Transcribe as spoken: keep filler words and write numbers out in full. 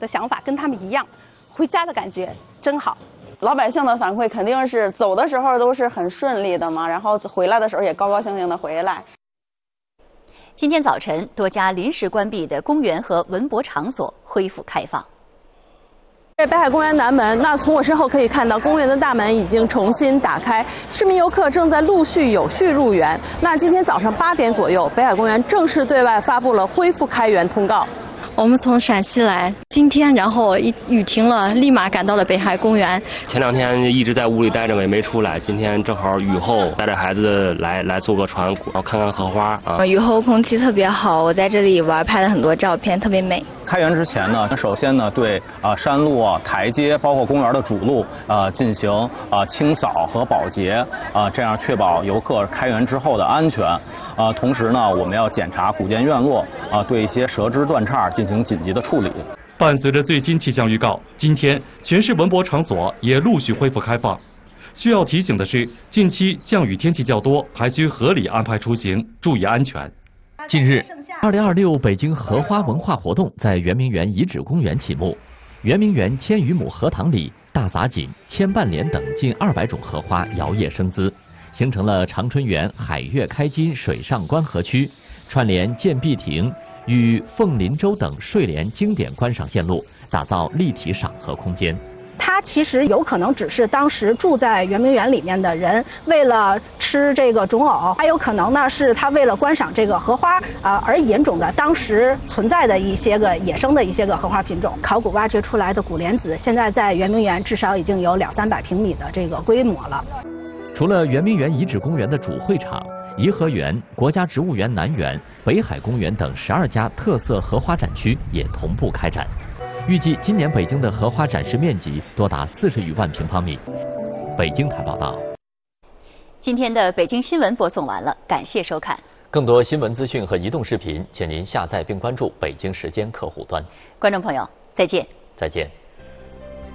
的想法跟他们一样，回家的感觉真好。 老百姓的反馈肯定是走的时候都是很顺利的嘛，然后回来的时候也高高兴兴的回来。 今天早晨，多家临时关闭的公园和文博场所恢复开放。 这北海公园南门，那从我身后可以看到，公园的大门已经重新打开，市民游客正在陆续有序入园。那今天早上八点左右，北海公园正式对外发布了恢复开园通告。 我们从陕西来，今天然后一雨停了，立马赶到了北海公园。 前两天一直在屋里待着，也没出来。今天正好雨后，带着孩子来来坐个船，然后看看荷花啊。 雨后空气特别好，我在这里玩，拍了很多照片，特别美。 开园之前呢，首先呢对啊、呃、山路啊、台阶，包括公园的主路啊、呃、进行啊、呃、清扫和保洁啊、呃，这样确保游客开园之后的安全。啊、呃，同时呢，我们要检查古建院落啊、呃，对一些折枝断杈进行紧急的处理。 伴随着最新气象预告，今天全市文博场所也陆续恢复开放。需要提醒的是，近期降雨天气较多，还需合理安排出行，注意安全。 近日，二零二六北京荷花文化活动在圆明园遗址公园启幕。圆明园千余亩荷塘里，大撒锦、千瓣莲等近二百种荷花摇曳生姿，形成了长春园海悦开金水上观河区，串联建碧亭与凤林洲等睡莲经典观赏线路，打造立体赏荷空间。 它其实有可能只是当时住在圆明园里面的人为了吃这个种藕，还有可能呢是他为了观赏这个荷花啊、呃、而引种的当时存在的一些个野生的一些个荷花品种。考古挖掘出来的古莲子，现在在圆明园至少已经有两三百平米的这个规模了。 除了圆明园遗址公园的主会场，颐和园、国家植物园南园、北海公园等十二家特色荷花展区也同步开展。预计今年北京的荷花展示面积多达四十余万平方米。北京台报道。 今天的北京新闻播送完了，感谢收看。 更多新闻资讯和移动视频，请您下载并关注北京时间客户端。 观众朋友，再见。 再见。